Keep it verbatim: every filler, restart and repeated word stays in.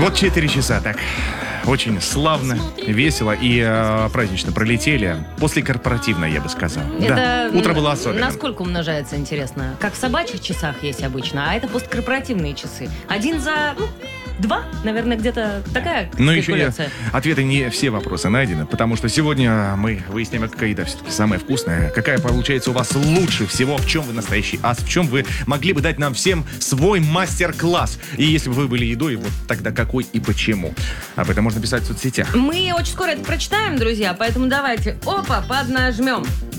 Вот четыре часа так. Очень славно, весело и э, празднично пролетели. После корпоративно, я бы сказал. Это Да, утро было особенно. Насколько умножается, интересно? Как в собачьих часах есть обычно, а это посткорпоративные часы. Один за... Ну, два, наверное, где-то такая Но еще не, калькуляция. ответы не все вопросы найдены, потому что сегодня мы выясним, какая еда все-таки самая вкусная, какая получается у вас лучше всего, в чем вы настоящий ас, в чем вы могли бы дать нам всем свой мастер-класс. И если бы вы были едой, вот тогда какой и почему. Об этом можно писать в соцсетях. Мы очень скоро это прочитаем, друзья, поэтому давайте, опа, поднажмем.